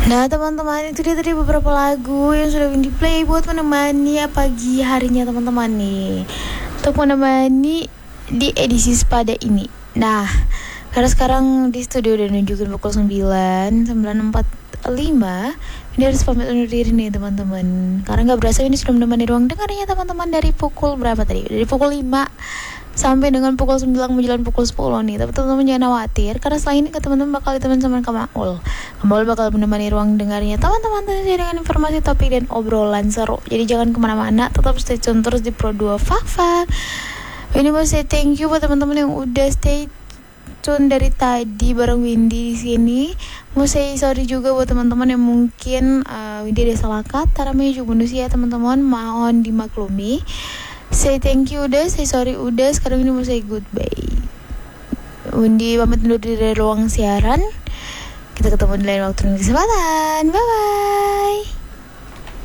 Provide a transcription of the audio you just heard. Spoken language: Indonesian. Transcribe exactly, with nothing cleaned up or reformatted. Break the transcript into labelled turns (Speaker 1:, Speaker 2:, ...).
Speaker 1: Nah teman-teman, itu dia tadi beberapa lagu yang sudah Windy play buat menemani pagi harinya teman-teman nih, untuk menemani di edisi Sepada ini. Nah karena sekarang di studio udah nunjukin pukul sembilan empat puluh lima, ini harus pamit undur diri nih teman-teman, karena gak berasa ini sudah menemani ruang dengarnya teman-teman dari pukul berapa tadi? Dari pukul lima sampai dengan pukul sembilan menjelang pukul sepuluh nih. Tapi teman-teman jangan khawatir, karena setelah ini teman-teman bakal diteman sama Kamaul. Kamaul bakal menemani ruang dengarnya teman-teman tentunya dengan informasi, topik, dan obrolan seru. Jadi jangan kemana-mana, tetap stay tune terus di Pro dua Fak-Fak. Ini mau say thank you buat teman-teman yang udah stay tune dari tadi bareng Windy di sini. Mau say sorry juga buat teman-teman yang mungkin uh, Windy ada salah kata, namanya juga manusia teman-teman, mohon dimaklumi. Say thank you udah, say sorry udah, sekarang ini mau say goodbye. Windy pamit undur diri dari ruang siaran. Kita ketemu di lain waktu dan kesempatan. Bye bye.